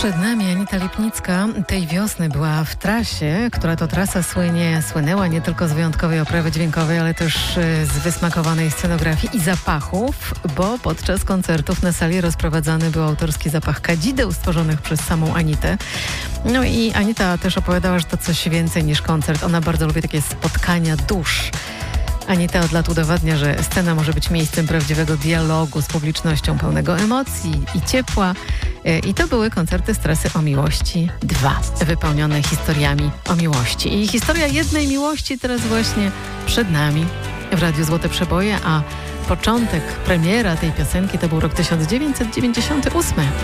Przed nami Anita Lipnicka. Tej wiosny była w trasie, która to trasa słynęła nie tylko z wyjątkowej oprawy dźwiękowej, ale też z wysmakowanej scenografii i zapachów, bo podczas koncertów na sali rozprowadzany był autorski zapach kadzideł stworzonych przez samą Anitę. No i Anita też opowiadała, że to coś więcej niż koncert. Ona bardzo lubi takie spotkania dusz. Anita od lat udowadnia, że scena może być miejscem prawdziwego dialogu z publicznością, pełnego emocji i ciepła. I to były koncerty z trasy O Miłości 2, wypełnione historiami o miłości. I historia jednej miłości teraz właśnie przed nami w Radiu Złote Przeboje, a początek, premiera tej piosenki to był rok 1998.